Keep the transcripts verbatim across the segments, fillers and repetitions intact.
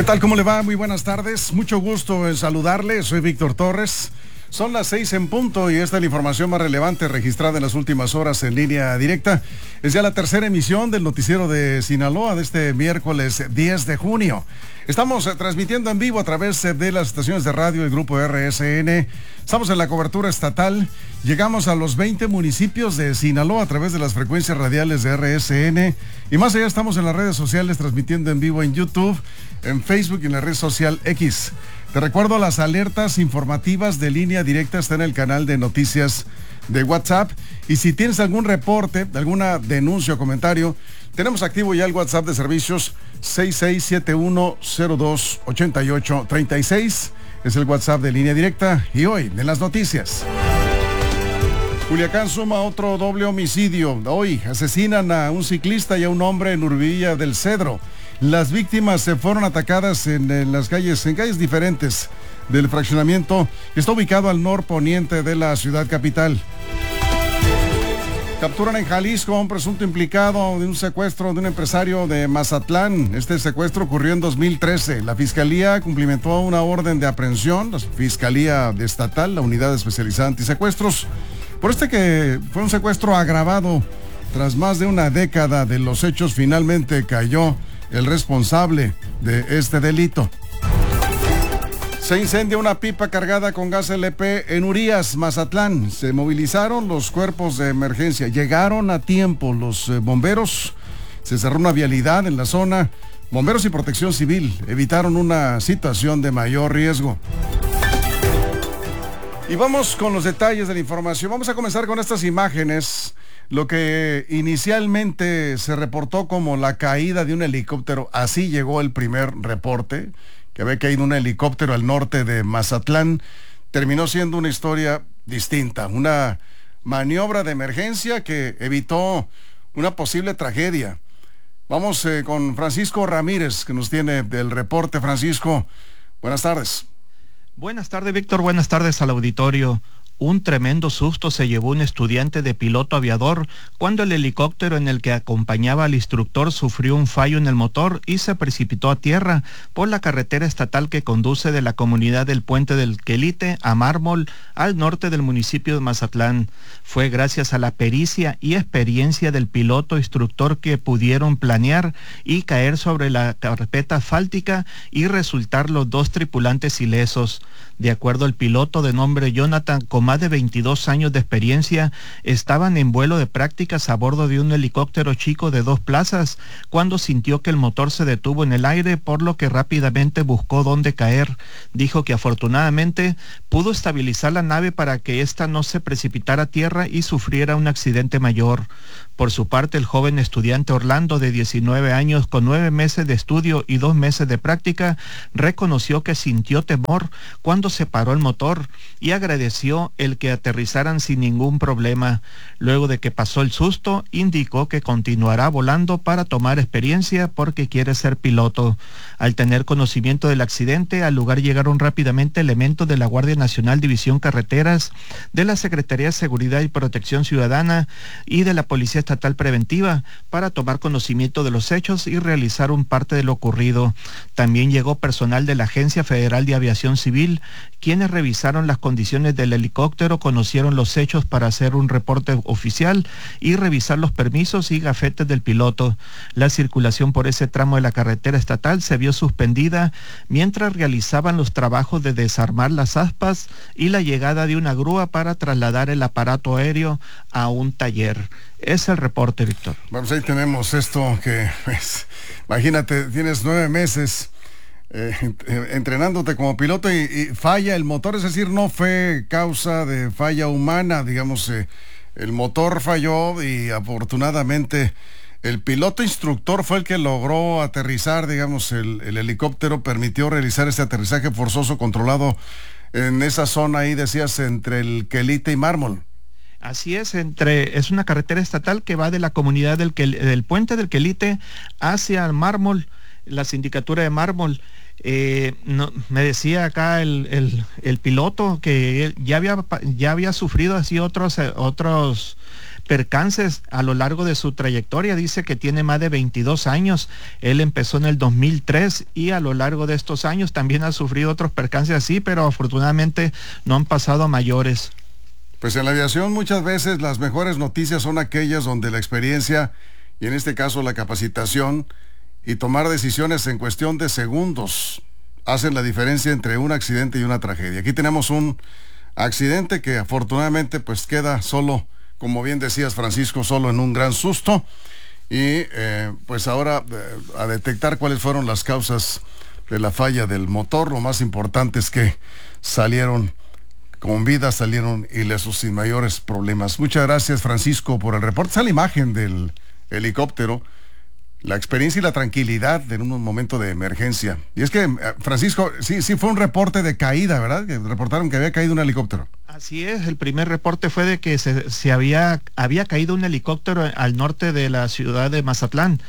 ¿Qué tal? ¿Cómo le va? Muy buenas tardes. Mucho gusto en saludarle. Soy Víctor Torres. Son las seis en punto y esta es la información más relevante registrada en las últimas horas en línea directa. Es ya la tercera emisión del noticiero de Sinaloa de este miércoles diez de junio. Estamos eh, transmitiendo en vivo a través eh, de las estaciones de radio del grupo R S N. Estamos en la cobertura estatal. Llegamos a los veinte municipios de Sinaloa a través de las frecuencias radiales de R S N. Y más allá estamos en las redes sociales transmitiendo en vivo en YouTube, en Facebook y en la red social X. Te recuerdo las alertas informativas de línea directa está en el canal de noticias de WhatsApp. Y si tienes algún reporte, alguna denuncia o comentario, tenemos activo ya el WhatsApp de servicios seis seis siete uno cero dos ocho ocho tres seis. Es el WhatsApp de línea directa. Y hoy, en las noticias. Culiacán suma otro doble homicidio. Hoy asesinan a un ciclista y a un hombre en Urbilla del Cedro. Las víctimas se fueron atacadas en, en las calles, en calles diferentes del fraccionamiento que está ubicado al norponiente de la ciudad capital. Capturan en Jalisco a un presunto implicado de un secuestro de un empresario de Mazatlán. Este secuestro ocurrió en dos mil trece. La Fiscalía cumplimentó una orden de aprehensión, la Fiscalía Estatal, la Unidad Especializada Antisecuestros, por este que fue un secuestro agravado. Tras más de una década de los hechos, finalmente cayó el responsable de este delito. Se incendia una pipa cargada con gas L P en Urias, Mazatlán. Se movilizaron los cuerpos de emergencia. Llegaron a tiempo los eh, bomberos. Se cerró una vialidad en la zona. Bomberos y Protección Civil evitaron una situación de mayor riesgo. Y vamos con los detalles de la información. Vamos a comenzar con estas imágenes. Lo que inicialmente se reportó como la caída de un helicóptero, así llegó el primer reporte, que había caído un helicóptero al norte de Mazatlán, terminó siendo una historia distinta, una maniobra de emergencia que evitó una posible tragedia. Vamos eh, con Francisco Ramírez, que nos tiene del reporte. Francisco, buenas tardes. Buenas tardes, Víctor. Buenas tardes al auditorio. Un tremendo susto se llevó un estudiante de piloto aviador cuando el helicóptero en el que acompañaba al instructor sufrió un fallo en el motor y se precipitó a tierra por la carretera estatal que conduce de la comunidad del Puente del Quelite a Mármol, al norte del municipio de Mazatlán. Fue gracias a la pericia y experiencia del piloto instructor que pudieron planear y caer sobre la carpeta asfáltica y resultar los dos tripulantes ilesos. De acuerdo al piloto de nombre Jonathan, con más de veintidós años de experiencia, estaban en vuelo de prácticas a bordo de un helicóptero chico de dos plazas cuando sintió que el motor se detuvo en el aire, por lo que rápidamente buscó dónde caer. Dijo que afortunadamente pudo estabilizar la nave para que ésta no se precipitara a tierra y sufriera un accidente mayor. Por su parte, el joven estudiante Orlando, de diecinueve años, con nueve meses de estudio y dos meses de práctica, reconoció que sintió temor cuando se paró el motor y agradeció el que aterrizaran sin ningún problema. Luego de que pasó el susto, indicó que continuará volando para tomar experiencia porque quiere ser piloto. Al tener conocimiento del accidente, al lugar llegaron rápidamente elementos de la Guardia Nacional División Carreteras, de la Secretaría de Seguridad y Protección Ciudadana y de la Policía Estatal Preventiva para tomar conocimiento de los hechos y realizar un parte de lo ocurrido. También llegó personal de la Agencia Federal de Aviación Civil, quienes revisaron las condiciones del helicóptero, conocieron los hechos para hacer un reporte oficial y revisar los permisos y gafetes del piloto. La circulación por ese tramo de la carretera estatal se vio suspendida mientras realizaban los trabajos de desarmar las aspas y la llegada de una grúa para trasladar el aparato aéreo a un taller. Es el reporte, Víctor. Vamos, ahí tenemos esto que, pues, imagínate, tienes nueve meses eh, entrenándote como piloto y, y falla el motor, es decir, no fue causa de falla humana, digamos, eh, el motor falló y afortunadamente el piloto instructor fue el que logró aterrizar, digamos, el, el helicóptero permitió realizar este aterrizaje forzoso controlado en esa zona ahí, decías, entre el Quelite y Mármol. Así es, entre es una carretera estatal que va de la comunidad del, del Puente del Quelite hacia Mármol, la sindicatura de Mármol. Eh, no, me decía acá el, el, el piloto que ya había, ya había sufrido así otros, otros percances a lo largo de su trayectoria. Dice que tiene más de veintidós años. Él empezó en el dos mil tres y a lo largo de estos años también ha sufrido otros percances así, pero afortunadamente no han pasado a mayores. Pues en la aviación muchas veces las mejores noticias son aquellas donde la experiencia, y en este caso la capacitación, y tomar decisiones en cuestión de segundos hacen la diferencia entre un accidente y una tragedia. Aquí tenemos un accidente que afortunadamente pues queda solo, como bien decías, Francisco, solo en un gran susto, y eh, pues ahora eh, a detectar cuáles fueron las causas de la falla del motor. Lo más importante es que salieron con vida, salieron ilesos sin mayores problemas. Muchas gracias, Francisco, por el reporte. Esa es la imagen del helicóptero, la experiencia y la tranquilidad en un momento de emergencia. Y es que, Francisco, sí, sí fue un reporte de caída, ¿verdad? Que reportaron que había caído un helicóptero. Así es, el primer reporte fue de que se, se había, había caído un helicóptero al norte de la ciudad de Mazatlán.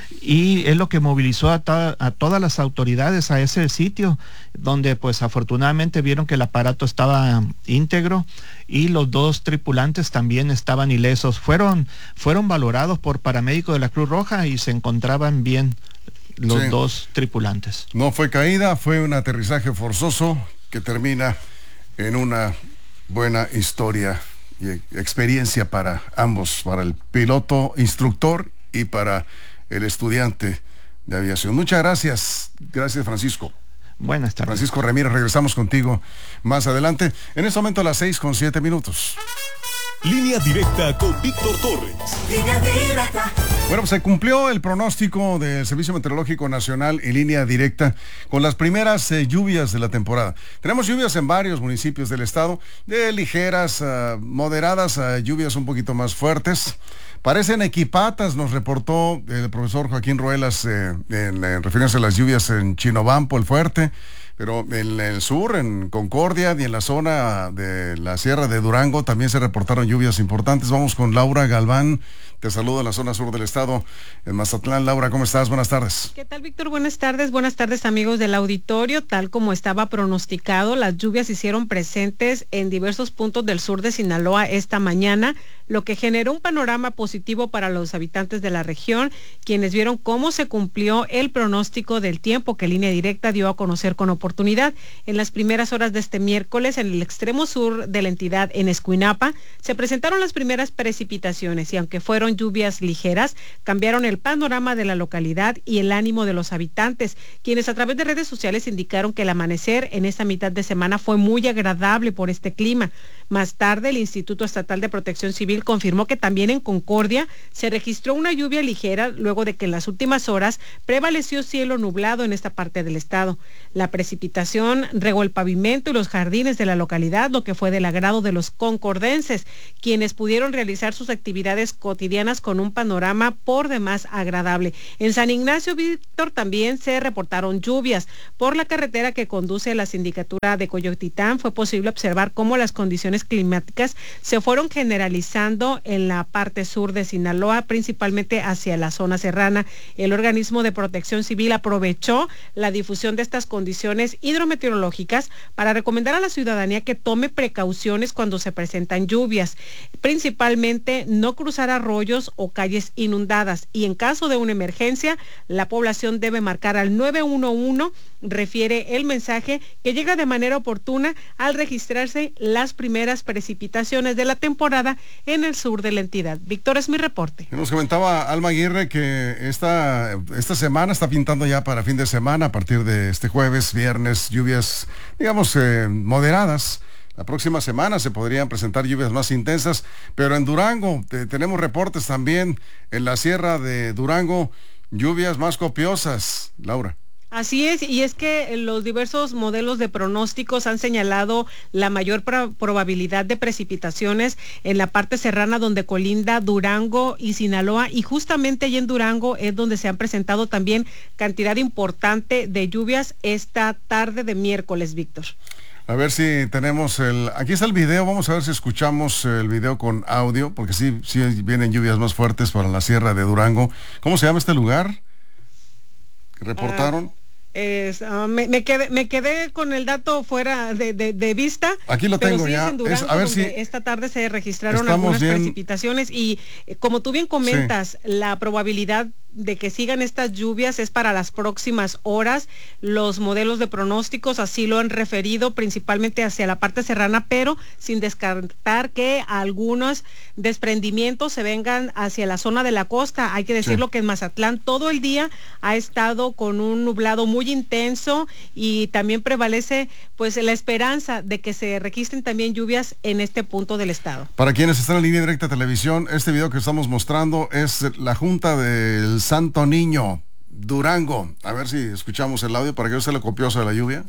Y es lo que movilizó a, to a todas las autoridades a ese sitio, donde pues afortunadamente vieron que el aparato estaba íntegro y los dos tripulantes también estaban ilesos. Fueron, fueron valorados por paramédicos de la Cruz Roja y se encontraban bien los sí. dos tripulantes. No fue caída, fue un aterrizaje forzoso que termina en una buena historia y experiencia para ambos, para el piloto instructor y para el estudiante de aviación. Muchas gracias. Gracias, Francisco. Buenas tardes. Francisco Ramírez, regresamos contigo más adelante. En este momento a las seis con siete minutos. Línea directa con Víctor Torres. Línea directa. Bueno, pues se cumplió el pronóstico del Servicio Meteorológico Nacional y Línea Directa con las primeras eh, lluvias de la temporada. Tenemos lluvias en varios municipios del estado, de ligeras, uh, moderadas, uh, lluvias un poquito más fuertes. Parecen equipatas, nos reportó el profesor Joaquín Ruelas eh, en, en referencia a las lluvias en Chinobampo, el Fuerte, pero en el sur, en Concordia y en la zona de la Sierra de Durango también se reportaron lluvias importantes. Vamos con Laura Galván. Te saludo en la zona sur del estado, en Mazatlán. Laura, ¿cómo estás? Buenas tardes. ¿Qué tal, Víctor? Buenas tardes. Buenas tardes, amigos del auditorio. Tal como estaba pronosticado, las lluvias se hicieron presentes en diversos puntos del sur de Sinaloa esta mañana, lo que generó un panorama positivo para los habitantes de la región, quienes vieron cómo se cumplió el pronóstico del tiempo que Línea Directa dio a conocer con oportunidad. En las primeras horas de este miércoles, en el extremo sur de la entidad, en Escuinapa, se presentaron las primeras precipitaciones y aunque fueron lluvias ligeras, cambiaron el panorama de la localidad y el ánimo de los habitantes, quienes a través de redes sociales indicaron que el amanecer en esta mitad de semana fue muy agradable por este clima. Más tarde, el Instituto Estatal de Protección Civil confirmó que también en Concordia se registró una lluvia ligera luego de que en las últimas horas prevaleció cielo nublado en esta parte del estado. La precipitación regó el pavimento y los jardines de la localidad, lo que fue del agrado de los concordenses, quienes pudieron realizar sus actividades cotidianas con un panorama por demás agradable. En San Ignacio, Víctor, también se reportaron lluvias. Por la carretera que conduce a la sindicatura de Coyotitán fue posible observar cómo las condiciones climáticas se fueron generalizando en la parte sur de Sinaloa, principalmente hacia la zona serrana. El organismo de protección civil aprovechó la difusión de estas condiciones hidrometeorológicas para recomendar a la ciudadanía que tome precauciones cuando se presentan lluvias, principalmente no cruzar arroyos o calles inundadas, y en caso de una emergencia la población debe marcar al nueve uno uno, refiere el mensaje, que llega de manera oportuna al registrarse las primeras precipitaciones de la temporada en el sur de la entidad. Víctor, es mi reporte. Nos comentaba Alma Aguirre que esta, esta semana está pintando ya para fin de semana, a partir de este jueves, viernes, lluvias, digamos, eh, moderadas. La próxima semana se podrían presentar lluvias más intensas, pero en Durango te, tenemos reportes también en la Sierra de Durango, lluvias más copiosas. Laura. Así es, y es que los diversos modelos de pronósticos han señalado la mayor pro probabilidad de precipitaciones en la parte serrana donde colinda Durango y Sinaloa, y justamente allí en Durango es donde se han presentado también cantidad importante de lluvias esta tarde de miércoles, Víctor. A ver si tenemos el... Aquí está el video, vamos a ver si escuchamos el video con audio, porque sí, sí vienen lluvias más fuertes para la Sierra de Durango. ¿Cómo se llama este lugar que reportaron? Es, uh, me, me, quedé, me quedé con el dato fuera de, de, de vista. Aquí lo tengo sí ya. Es Durango, es, a ver si esta tarde se registraron algunas bien. precipitaciones y eh, como tú bien comentas, sí. la probabilidad de que sigan estas lluvias es para las próximas horas. Los modelos de pronósticos así lo han referido, principalmente hacia la parte serrana, pero sin descartar que algunos desprendimientos se vengan hacia la zona de la costa. Hay que decirlo sí. que en Mazatlán todo el día ha estado con un nublado muy intenso y también prevalece pues la esperanza de que se registren también lluvias en este punto del estado. Para quienes están en línea directa televisión, este video que estamos mostrando es la Junta del Santo Niño, Durango. A ver si escuchamos el audio para que no sea lo copioso de la lluvia.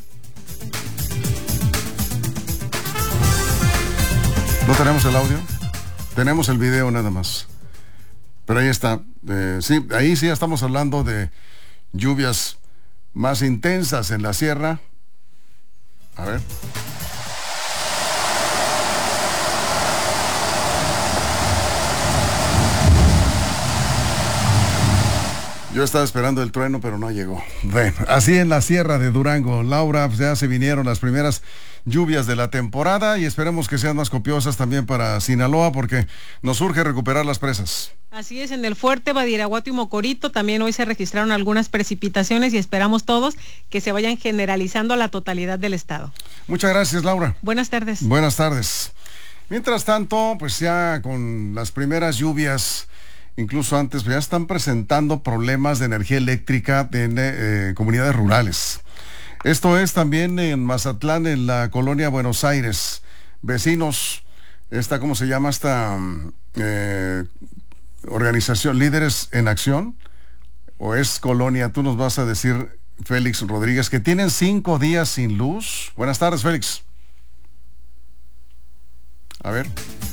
¿No tenemos el audio? Tenemos el video nada más. Pero ahí está. Eh, sí, ahí sí estamos hablando de lluvias más intensas en la sierra. A ver. Yo estaba esperando el trueno, pero no llegó. Bueno, así en la sierra de Durango, Laura, pues ya se vinieron las primeras lluvias de la temporada y esperemos que sean más copiosas también para Sinaloa porque nos urge recuperar las presas. Así es, en el fuerte Badiraguato y Mocorito también hoy se registraron algunas precipitaciones y esperamos todos que se vayan generalizando a la totalidad del estado. Muchas gracias, Laura. Buenas tardes. Buenas tardes. Mientras tanto, pues ya con las primeras lluvias, incluso antes, pues ya están presentando problemas de energía eléctrica en eh, comunidades rurales. Esto es también en Mazatlán, en la colonia Buenos Aires. Vecinos, esta, ¿cómo se llama esta eh, organización? Líderes en Acción, o es colonia, tú nos vas a decir, Félix Rodríguez, que tienen cinco días sin luz. Buenas tardes, Félix. A ver.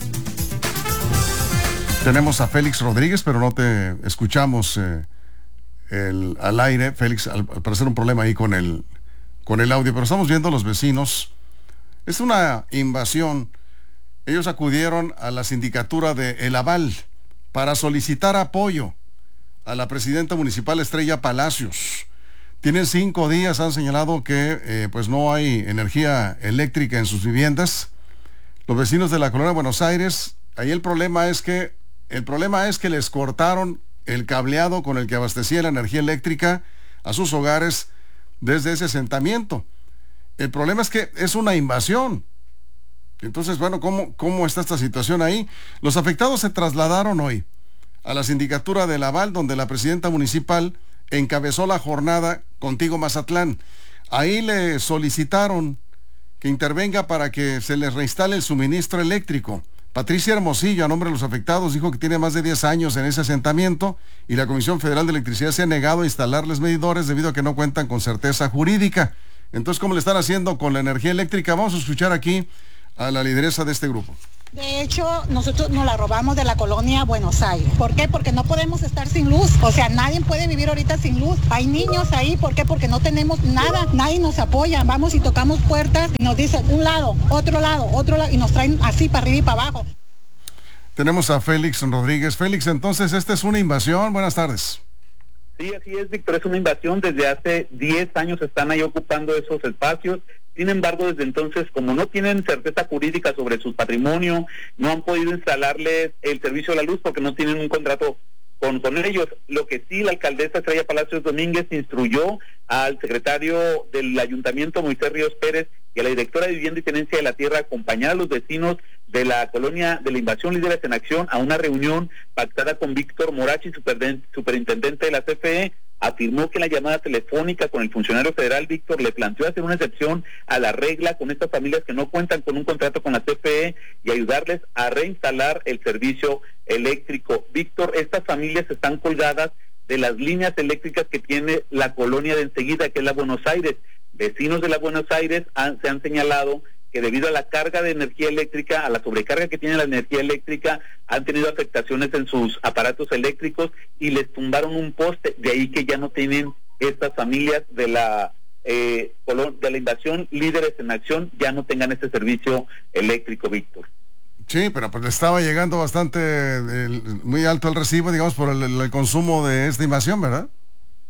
Tenemos a Félix Rodríguez, pero no te escuchamos eh, el, al aire. Félix, al, al parecer un problema ahí con el, con el audio, pero estamos viendo a los vecinos. Es una invasión. Ellos acudieron a la sindicatura de El Aval para solicitar apoyo a la presidenta municipal Estrella Palacios. Tienen cinco días, han señalado que eh, pues no hay energía eléctrica en sus viviendas. Los vecinos de la colonia Buenos Aires, ahí el problema es que El problema es que les cortaron el cableado con el que abastecía la energía eléctrica a sus hogares desde ese asentamiento. El problema es que es una invasión. Entonces, bueno, ¿cómo, cómo está esta situación ahí? Los afectados se trasladaron hoy a la sindicatura de Laval, donde la presidenta municipal encabezó la jornada Contigo Mazatlán. Ahí le solicitaron que intervenga para que se les reinstale el suministro eléctrico. Patricia Hermosillo, a nombre de los afectados, dijo que tiene más de diez años en ese asentamiento y la Comisión Federal de Electricidad se ha negado a instalarles medidores debido a que no cuentan con certeza jurídica. Entonces, ¿cómo le están haciendo con la energía eléctrica? Vamos a escuchar aquí a la lideresa de este grupo. De hecho, nosotros nos la robamos de la colonia Buenos Aires. ¿Por qué? Porque no podemos estar sin luz. O sea, nadie puede vivir ahorita sin luz. Hay niños ahí. ¿Por qué? Porque no tenemos nada. Nadie nos apoya. Vamos y tocamos puertas y nos dicen un lado, otro lado, otro lado y nos traen así para arriba y para abajo. Tenemos a Félix Rodríguez. Félix, entonces, esta es una invasión. Buenas tardes. Sí, así es, Víctor. Es una invasión. Desde hace diez años están ahí ocupando esos espacios. Sin embargo, desde entonces, como no tienen certeza jurídica sobre su patrimonio, no han podido instalarles el servicio de la luz porque no tienen un contrato con, con ellos. Lo que sí, la alcaldesa Estrella Palacios Domínguez instruyó al secretario del ayuntamiento, Moisés Ríos Pérez, y a la directora de Vivienda y Tenencia de la Tierra, acompañar a los vecinos de la colonia de la invasión Líderes en Acción a una reunión pactada con Víctor Morachi, superintendente de la C F E. Afirmó que en la llamada telefónica con el funcionario federal, Víctor, le planteó hacer una excepción a la regla con estas familias que no cuentan con un contrato con la C F E y ayudarles a reinstalar el servicio eléctrico. Víctor, estas familias están colgadas de las líneas eléctricas que tiene la colonia de enseguida, que es la Buenos Aires. Vecinos de la Buenos Aires han, se han señalado que debido a la carga de energía eléctrica, a la sobrecarga que tiene la energía eléctrica, han tenido afectaciones en sus aparatos eléctricos y les tumbaron un poste, de ahí que ya no tienen estas familias de la eh, de la invasión Líderes en Acción, ya no tengan este servicio eléctrico, Víctor. Sí, pero pues le estaba llegando bastante, el, muy alto el recibo, digamos, por el, el consumo de esta invasión, ¿verdad?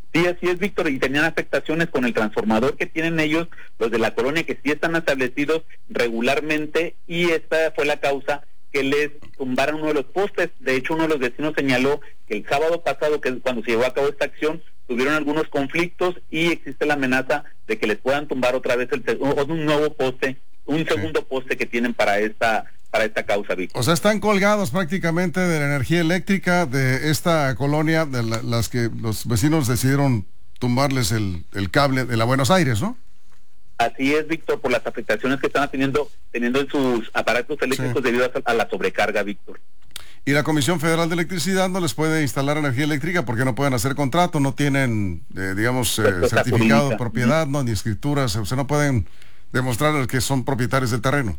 Sí, así es, Víctor, y tenían afectaciones con el transformador que tienen ellos, los de la colonia, que sí están establecidos regularmente, y esta fue la causa que les tumbaron uno de los postes. De hecho, uno de los vecinos señaló que el sábado pasado, que es cuando se llevó a cabo esta acción, tuvieron algunos conflictos y existe la amenaza de que les puedan tumbar otra vez el, un nuevo poste, un segundo sí. poste que tienen para esta para esta causa, Víctor. O sea, están colgados prácticamente de la energía eléctrica de esta colonia, de la, las que los vecinos decidieron tumbarles el, el cable de la Buenos Aires, ¿no? Así es, Víctor, por las afectaciones que están teniendo, teniendo en sus aparatos eléctricos sí. debido a, a la sobrecarga, Víctor. Y la Comisión Federal de Electricidad no les puede instalar energía eléctrica porque no pueden hacer contrato, no tienen, eh, digamos, eh, certificado jurídica. de propiedad, no, ni escrituras, o sea, no pueden demostrar que son propietarios del terreno.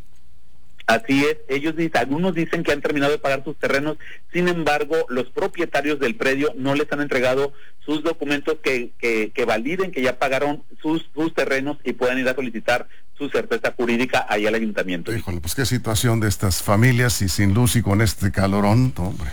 Así es, ellos dicen, algunos dicen que han terminado de pagar sus terrenos, sin embargo, los propietarios del predio no les han entregado sus documentos que, que, que validen que ya pagaron sus, sus terrenos y puedan ir a solicitar su certeza jurídica ahí al ayuntamiento. Híjole, pues qué situación de estas familias y sin luz y con este calorón, hombre.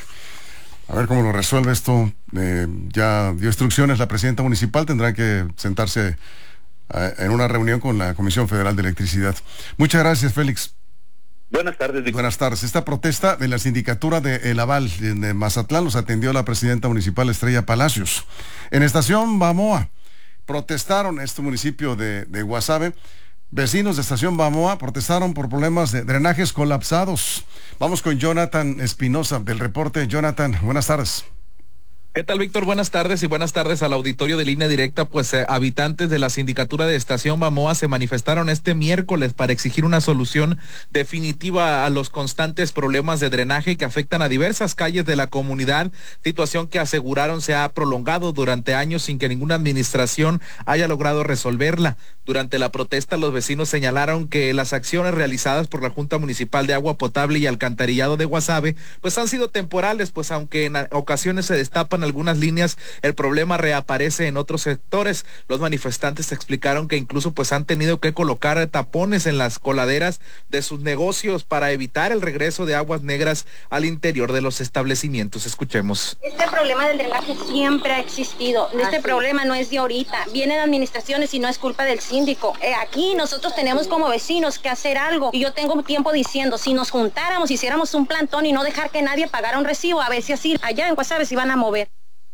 A ver cómo lo resuelve esto. Eh, ya dio instrucciones la presidenta municipal, tendrá que sentarse eh, en una reunión con la Comisión Federal de Electricidad. Muchas gracias, Félix. Buenas tardes, Víctor. Buenas tardes. Esta protesta de la sindicatura de El Aval de Mazatlán los atendió la presidenta municipal Estrella Palacios. En Estación Bamoa protestaron, este municipio de, de Guasave, vecinos de Estación Bamoa protestaron por problemas de drenajes colapsados. Vamos con Jonathan Espinosa del reporte. Jonathan, buenas tardes. ¿Qué tal, Víctor? Buenas tardes y buenas tardes al auditorio de Línea Directa. Pues eh, habitantes de la sindicatura de Estación Bamoa se manifestaron este miércoles para exigir una solución definitiva a los constantes problemas de drenaje que afectan a diversas calles de la comunidad, situación que aseguraron se ha prolongado durante años sin que ninguna administración haya logrado resolverla. Durante la protesta, los vecinos señalaron que las acciones realizadas por la Junta Municipal de Agua Potable y Alcantarillado de Guasave pues han sido temporales, pues aunque en ocasiones se destapan algunas líneas, el problema reaparece en otros sectores. Los manifestantes explicaron que incluso pues han tenido que colocar tapones en las coladeras de sus negocios para evitar el regreso de aguas negras al interior de los establecimientos. Escuchemos. Este problema del drenaje siempre ha existido. Este problema no es de ahorita. Vienen administraciones y no es culpa del síndico. Eh, aquí nosotros tenemos como vecinos que hacer algo. Y yo tengo tiempo diciendo, si nos juntáramos, hiciéramos un plantón y no dejar que nadie pagara un recibo, a ver si así allá en Guasave se van a mover.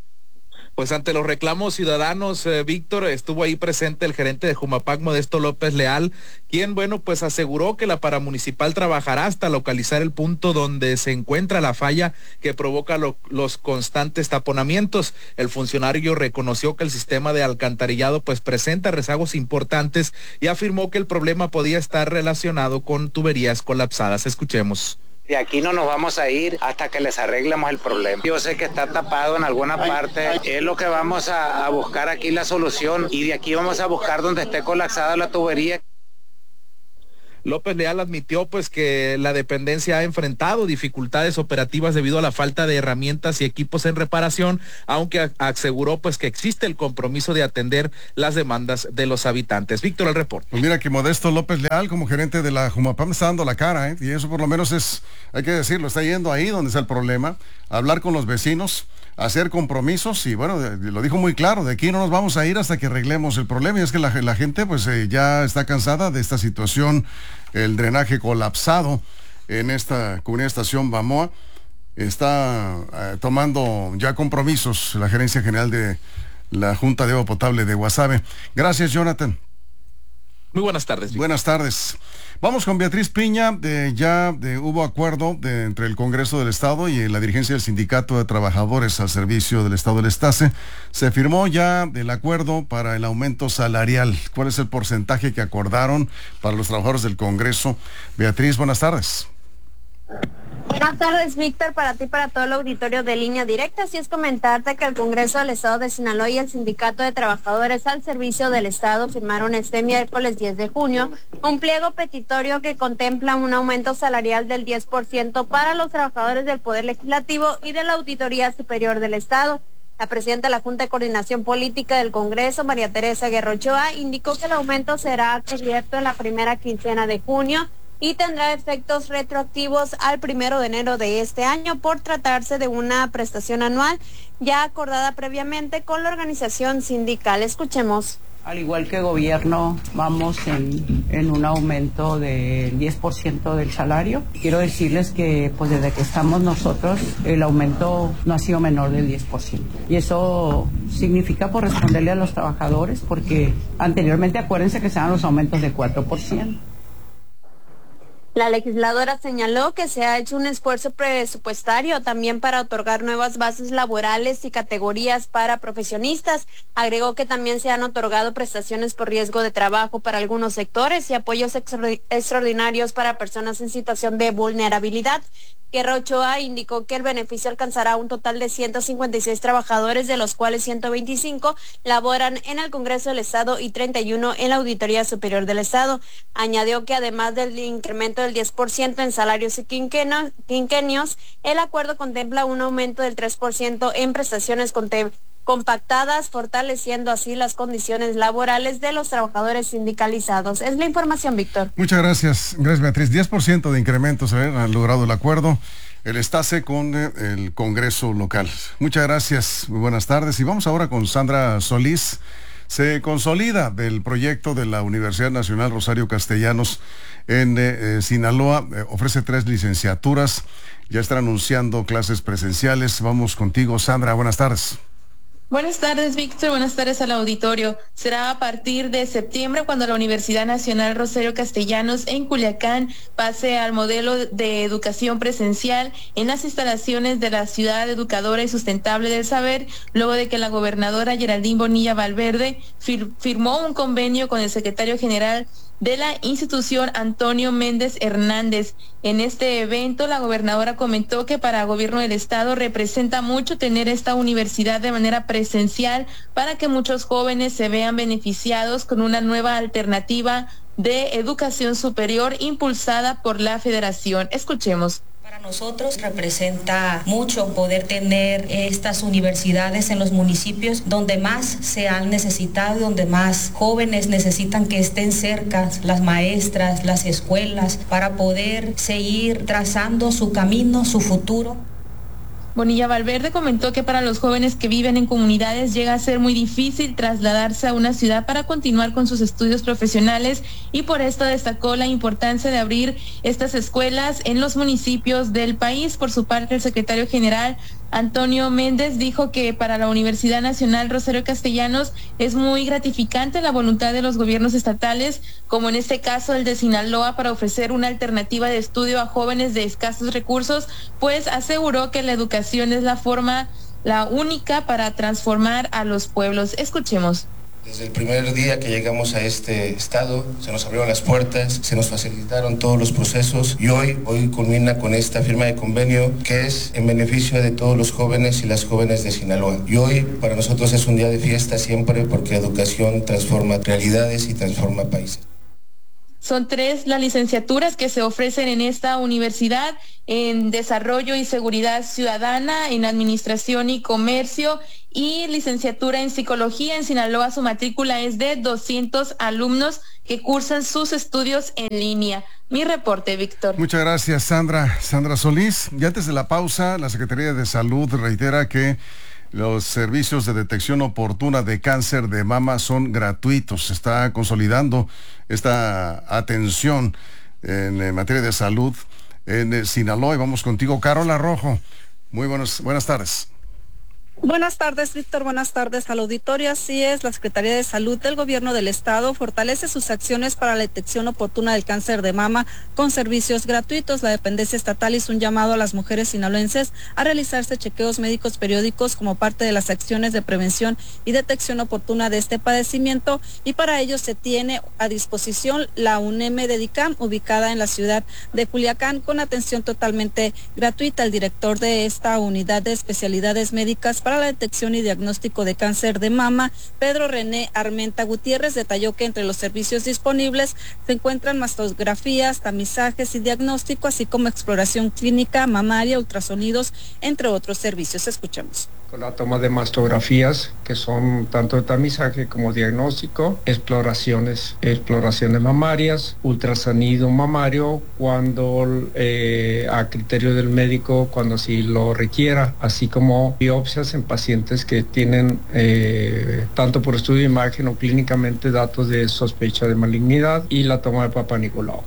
Pues ante los reclamos ciudadanos, eh, Víctor, estuvo ahí presente el gerente de Jumapac, Modesto López Leal, quien, bueno, pues aseguró que la paramunicipal trabajará hasta localizar el punto donde se encuentra la falla que provoca lo, los constantes taponamientos. El funcionario reconoció que el sistema de alcantarillado pues presenta rezagos importantes y afirmó que el problema podía estar relacionado con tuberías colapsadas. Escuchemos. De aquí no nos vamos a ir hasta que les arreglemos el problema. Yo sé que está tapado en alguna parte, es lo que vamos a, a buscar aquí la solución y de aquí vamos a buscar donde esté colapsada la tubería. López Leal admitió pues que la dependencia ha enfrentado dificultades operativas debido a la falta de herramientas y equipos en reparación, aunque aseguró pues que existe el compromiso de atender las demandas de los habitantes. Víctor, el reporte. Pues mira que Modesto López Leal, como gerente de la Jumapam, está dando la cara, ¿eh? Y eso por lo menos es, hay que decirlo, está yendo ahí donde está el problema, a hablar con los vecinos, hacer compromisos y bueno, lo dijo muy claro, de aquí no nos vamos a ir hasta que arreglemos el problema. Y es que la, la gente pues eh, ya está cansada de esta situación, el drenaje colapsado en esta comunidad Estación Bamoa. Está eh, tomando ya compromisos la gerencia general de la Junta de Agua Potable de Guasave. Gracias, Jonathan. Muy buenas tardes. Víctor. Buenas tardes. Vamos con Beatriz Piña. De, ya de, hubo acuerdo de, entre el Congreso del Estado y la dirigencia del Sindicato de Trabajadores al Servicio del Estado del Estase. Se firmó ya el acuerdo para el aumento salarial. ¿Cuál es el porcentaje que acordaron para los trabajadores del Congreso? Beatriz, buenas tardes. Buenas tardes, Víctor, para ti y para todo el auditorio de Línea Directa. Así es comentarte que el Congreso del Estado de Sinaloa y el Sindicato de Trabajadores al Servicio del Estado firmaron este miércoles diez de junio un pliego petitorio que contempla un aumento salarial del diez por ciento para los trabajadores del Poder Legislativo y de la Auditoría Superior del Estado. La presidenta de la Junta de Coordinación Política del Congreso, María Teresa Guerra Ochoa, indicó que el aumento será cubierto en la primera quincena de junio y tendrá efectos retroactivos al primero de enero de este año por tratarse de una prestación anual ya acordada previamente con la organización sindical. Escuchemos. Al igual que gobierno, vamos en, en un aumento del diez por ciento del salario. Quiero decirles que pues desde que estamos nosotros, el aumento no ha sido menor del diez por ciento. Y eso significa por responderle a los trabajadores, porque anteriormente acuérdense que se dan los aumentos de cuatro por ciento. La legisladora señaló que se ha hecho un esfuerzo presupuestario también para otorgar nuevas bases laborales y categorías para profesionistas. Agregó que también se han otorgado prestaciones por riesgo de trabajo para algunos sectores y apoyos extraordinarios para personas en situación de vulnerabilidad. Guerra Ochoa indicó que el beneficio alcanzará un total de ciento cincuenta y seis trabajadores, de los cuales ciento veinticinco laboran en el Congreso del Estado y treinta y uno en la Auditoría Superior del Estado. Añadió que además del incremento del diez por ciento en salarios y quinquenios, quinquenios, el acuerdo contempla un aumento del tres por ciento en prestaciones compactadas, fortaleciendo así las condiciones laborales de los trabajadores sindicalizados. Es la información, Víctor. Muchas gracias. Gracias, Beatriz. diez por ciento de incrementos, ¿eh? Han logrado el acuerdo, el Estase con eh, el Congreso local. Muchas gracias. Muy buenas tardes. Y vamos ahora con Sandra Solís. Se consolida del proyecto de la Universidad Nacional Rosario Castellanos en eh, Sinaloa. Eh, ofrece tres licenciaturas. Ya están anunciando clases presenciales. Vamos contigo, Sandra. Buenas tardes. Buenas tardes, Víctor. Buenas tardes al auditorio. Será a partir de septiembre cuando la Universidad Nacional Rosario Castellanos en Culiacán pase al modelo de educación presencial en las instalaciones de la Ciudad Educadora y Sustentable del Saber, luego de que la gobernadora Geraldine Bonilla Valverde fir- firmó un convenio con el secretario general de la institución, Antonio Méndez Hernández. En este evento, la gobernadora comentó que para el gobierno del estado representa mucho tener esta universidad de manera presencial para que muchos jóvenes se vean beneficiados con una nueva alternativa de educación superior impulsada por la federación. Escuchemos. Para nosotros representa mucho poder tener estas universidades en los municipios donde más se han necesitado, donde más jóvenes necesitan que estén cerca las maestras, las escuelas, para poder seguir trazando su camino, su futuro. Bonilla Valverde comentó que para los jóvenes que viven en comunidades llega a ser muy difícil trasladarse a una ciudad para continuar con sus estudios profesionales y por esto destacó la importancia de abrir estas escuelas en los municipios del país. Por su parte, el secretario general Antonio Méndez dijo que para la Universidad Nacional Rosario Castellanos es muy gratificante la voluntad de los gobiernos estatales, como en este caso el de Sinaloa, para ofrecer una alternativa de estudio a jóvenes de escasos recursos, pues aseguró que la educación es la forma, la única para transformar a los pueblos. Escuchemos. Desde el primer día que llegamos a este estado, se nos abrieron las puertas, se nos facilitaron todos los procesos y hoy, hoy culmina con esta firma de convenio que es en beneficio de todos los jóvenes y las jóvenes de Sinaloa. Y hoy para nosotros es un día de fiesta siempre porque la educación transforma realidades y transforma países. Son tres las licenciaturas que se ofrecen en esta universidad: en Desarrollo y Seguridad Ciudadana, en Administración y Comercio y licenciatura en Psicología. En Sinaloa su matrícula es de doscientos alumnos que cursan sus estudios en línea. Mi reporte, Víctor. Muchas gracias, Sandra. Sandra Solís. Y antes de la pausa, la Secretaría de Salud reitera que los servicios de detección oportuna de cáncer de mama son gratuitos. Se está consolidando esta atención en materia de salud en Sinaloa. Y vamos contigo, Carola Rojo. Muy buenas, buenas tardes. Buenas tardes, Víctor. Buenas tardes al auditorio. Así es, la Secretaría de Salud del Gobierno del Estado fortalece sus acciones para la detección oportuna del cáncer de mama con servicios gratuitos. La dependencia estatal hizo un llamado a las mujeres sinaloenses a realizarse chequeos médicos periódicos como parte de las acciones de prevención y detección oportuna de este padecimiento, y para ello se tiene a disposición la UNEM Dedicam, ubicada en la ciudad de Culiacán, con atención totalmente gratuita. El director de esta unidad de especialidades médicas para la detección y diagnóstico de cáncer de mama, Pedro René Armenta Gutiérrez, detalló que entre los servicios disponibles se encuentran mastografías, tamizajes y diagnóstico, así como exploración clínica, mamaria, ultrasonidos, entre otros servicios. Escuchamos. La toma de mastografías, que son tanto de tamizaje como diagnóstico, exploraciones, exploraciones mamarias, ultrasonido mamario, cuando eh, a criterio del médico, cuando así lo requiera, así como biopsias en pacientes que tienen, eh, tanto por estudio de imagen o clínicamente, datos de sospecha de malignidad, y la toma de Papa Nicolau.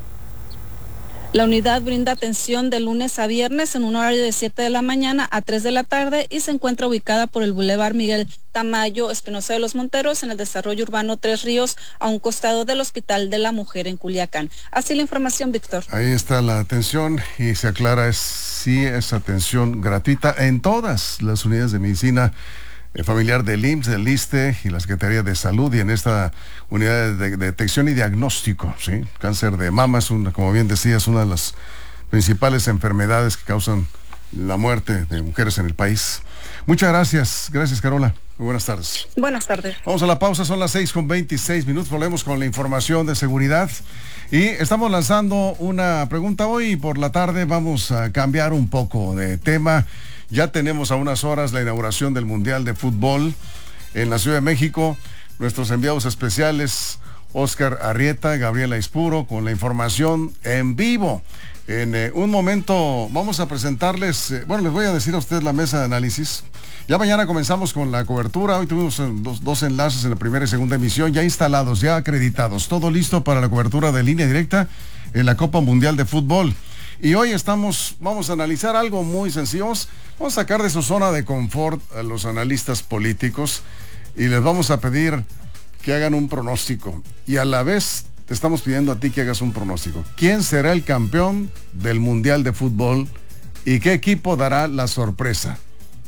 La unidad brinda atención de lunes a viernes en un horario de siete de la mañana a tres de la tarde y se encuentra ubicada por el Boulevard Miguel Tamayo Espinosa de los Monteros en el desarrollo urbano Tres Ríos, a un costado del Hospital de la Mujer en Culiacán. Así la información, Víctor. Ahí está la atención y se aclara, es, sí es atención gratuita en todas las unidades de medicina familiar del I M S S, del ISSSTE y la Secretaría de Salud, y en esta unidad de, de detección y diagnóstico, ¿sí? Cáncer de mama es una, como bien decía, es una de las principales enfermedades que causan la muerte de mujeres en el país. Muchas gracias, gracias Carola. Muy buenas tardes. Buenas tardes. Vamos a la pausa, son las seis con veintiséis minutos, volvemos con la información de seguridad y estamos lanzando una pregunta hoy por la tarde. Vamos a cambiar un poco de tema. Ya tenemos a unas horas la inauguración del Mundial de Fútbol en la Ciudad de México. Nuestros enviados especiales, Oscar Arrieta, Gabriela Ispuro, con la información en vivo. En eh, un momento vamos a presentarles, eh, bueno, les voy a decir a ustedes la mesa de análisis. Ya mañana comenzamos con la cobertura. Hoy tuvimos eh, dos, dos enlaces en la primera y segunda emisión, ya instalados, ya acreditados. Todo listo para la cobertura de Línea Directa en la Copa Mundial de Fútbol. Y hoy estamos, vamos a analizar algo muy sencillo. Vamos a sacar de su zona de confort a los analistas políticos y les vamos a pedir que hagan un pronóstico. Y a la vez te estamos pidiendo a ti que hagas un pronóstico. ¿Quién será el campeón del Mundial de Fútbol y qué equipo dará la sorpresa?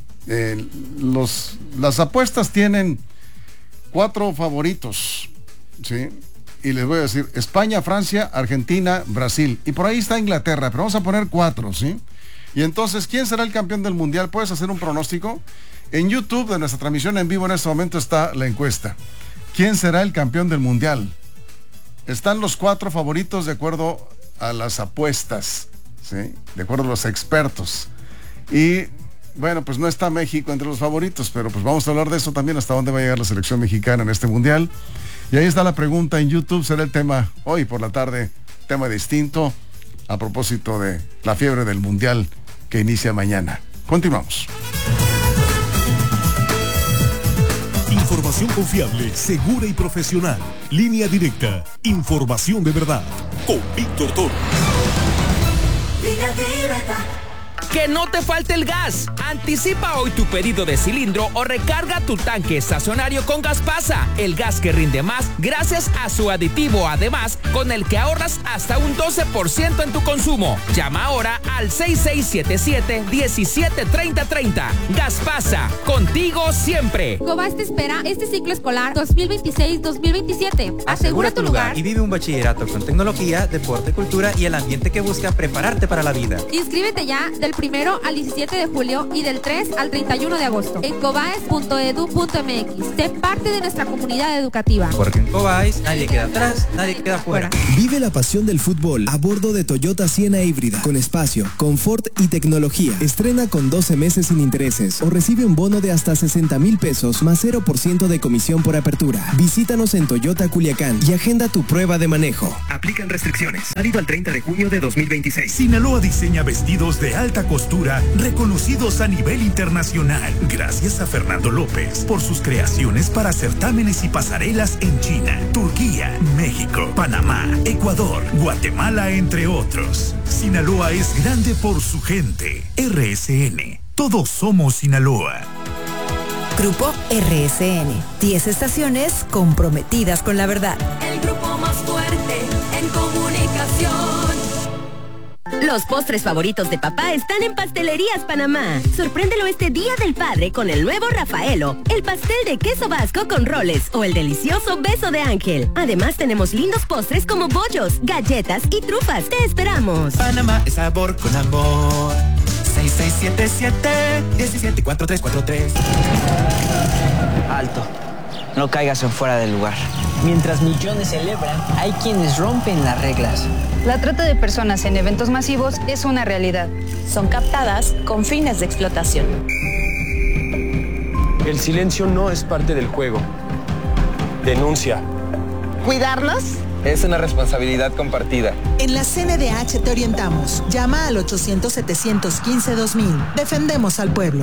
Eh, los, las apuestas tienen cuatro favoritos, ¿sí? Y les voy a decir, España, Francia, Argentina, Brasil. Y por ahí está Inglaterra, pero vamos a poner cuatro, ¿sí? Y entonces, ¿quién será el campeón del Mundial? ¿Puedes hacer un pronóstico? En YouTube, de nuestra transmisión en vivo en este momento, está la encuesta. ¿Quién será el campeón del Mundial? Están los cuatro favoritos de acuerdo a las apuestas, ¿sí? De acuerdo a los expertos. Y, bueno, pues no está México entre los favoritos, pero pues vamos a hablar de eso también, hasta dónde va a llegar la selección mexicana en este Mundial. Y ahí está la pregunta en YouTube, será el tema hoy por la tarde, tema distinto, a propósito de la fiebre del Mundial que inicia mañana. Continuamos. Información confiable, segura y profesional. Línea Directa, información de verdad. Con Víctor Torres. Línea Directa. Que no te falte el gas. Anticipa hoy tu pedido de cilindro o recarga tu tanque estacionario con Gaspasa, el gas que rinde más gracias a su aditivo, además, con el que ahorras hasta un doce por ciento en tu consumo. Llama ahora al seis seis siete siete, diecisiete treinta treinta. Gaspasa, contigo siempre. Cobas te espera este ciclo escolar dos mil veintiséis dos mil veintisiete. Asegura tu lugar y vive un bachillerato con tecnología, deporte, cultura y el ambiente que busca prepararte para la vida. Inscríbete ya del primero al diecisiete de julio y del tres al treinta y uno de agosto en cobaes punto edu punto m x. Sé parte de nuestra comunidad educativa. Porque en Cobaes nadie queda atrás, nadie queda fuera. Vive la pasión del fútbol a bordo de Toyota Siena híbrida, con espacio, confort y tecnología. Estrena con doce meses sin intereses o recibe un bono de hasta sesenta mil pesos más cero por ciento de comisión por apertura. Visítanos en Toyota Culiacán y agenda tu prueba de manejo. Aplican restricciones. Válido al treinta de junio de dos mil veintiséis. Sinaloa diseña vestidos de alta costura reconocidos a nivel internacional, gracias a Fernando López por sus creaciones para certámenes y pasarelas en China, Turquía, México, Panamá, Ecuador, Guatemala, entre otros. Sinaloa es grande por su gente. R S N, todos somos Sinaloa. Grupo R S N, diez estaciones comprometidas con la verdad. El grupo más fuerte en comunicación. Los postres favoritos de papá están en Pastelerías Panamá. Sorpréndelo este Día del Padre con el nuevo Rafaelo, el pastel de queso vasco con roles o el delicioso beso de ángel. Además tenemos lindos postres como bollos, galletas y trufas. ¡Te esperamos! Panamá es sabor con amor. seis seis siete siete, diecisiete cuatro tres cuatro tres. Alto. No caigas en fuera del lugar. Mientras millones celebran, hay quienes rompen las reglas. La trata de personas en eventos masivos es una realidad. Son captadas con fines de explotación. El silencio no es parte del juego. Denuncia. ¿Cuidarnos? Es una responsabilidad compartida. En la C N D H te orientamos. Llama al ochocientos, setecientos quince, dos mil. Defendemos al pueblo.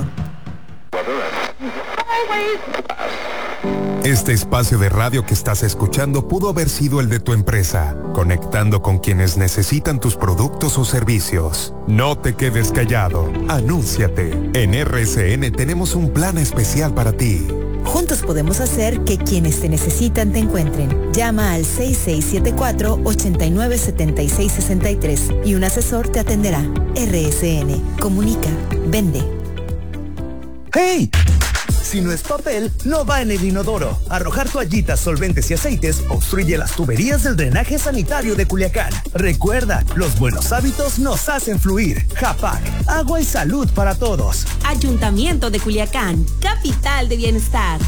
Este espacio de radio que estás escuchando pudo haber sido el de tu empresa, conectando con quienes necesitan tus productos o servicios. No te quedes callado, anúnciate. En R S N tenemos un plan especial para ti. Juntos podemos hacer que quienes te necesitan te encuentren. Llama al seis seis siete cuatro, ocho nueve siete seis seis tres y un asesor te atenderá. R S N. Comunica. Vende. ¡Hey! Si no es papel, no va en el inodoro. Arrojar toallitas, solventes y aceites obstruye las tuberías del drenaje sanitario de Culiacán. Recuerda, los buenos hábitos nos hacen fluir. Japac, agua y salud para todos. Ayuntamiento de Culiacán, capital de bienestar.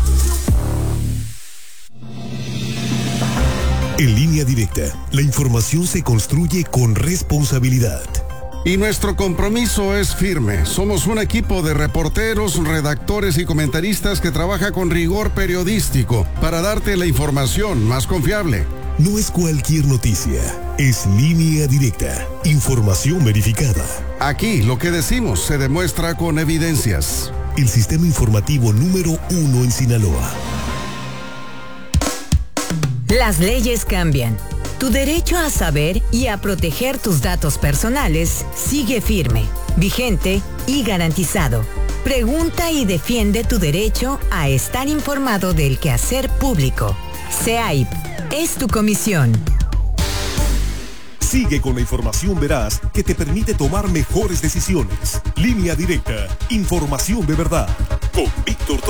En Línea Directa, la información se construye con responsabilidad. Y nuestro compromiso es firme. Somos un equipo de reporteros, redactores y comentaristas que trabaja con rigor periodístico para darte la información más confiable. No es cualquier noticia, es Línea Directa, información verificada. Aquí lo que decimos se demuestra con evidencias. El sistema informativo número uno en Sinaloa. Las leyes cambian. Tu derecho a saber y a proteger tus datos personales sigue firme, vigente y garantizado. Pregunta y defiende tu derecho a estar informado del quehacer público. C A I P es tu comisión. Sigue con la información veraz que te permite tomar mejores decisiones. Línea Directa, información de verdad. Con Víctor Torres.